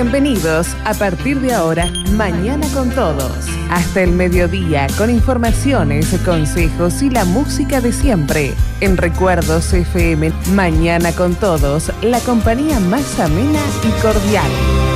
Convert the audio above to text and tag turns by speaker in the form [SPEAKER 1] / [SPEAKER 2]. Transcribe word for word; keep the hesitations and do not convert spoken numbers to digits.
[SPEAKER 1] Bienvenidos a partir de ahora, Mañana con Todos. Hasta el mediodía con informaciones, consejos y la música de siempre. En Recuerdos F M, Mañana con Todos, la compañía más amena y cordial.